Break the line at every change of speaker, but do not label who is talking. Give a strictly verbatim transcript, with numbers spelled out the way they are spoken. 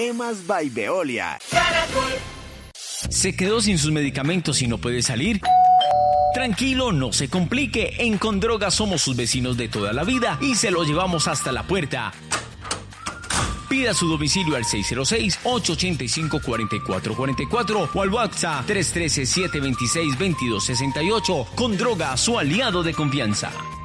Emas by Veolia.
¿Se quedó sin sus medicamentos y no puede salir? Tranquilo, no se complique. En Condroga somos sus vecinos de toda la vida y se lo llevamos hasta la puerta. Pida su domicilio al seis cero seis, ocho ocho cinco, cuatro cuatro cuatro cuatro o al WhatsApp tres uno tres, siete dos seis, dos dos seis ocho. Condroga, su aliado de confianza.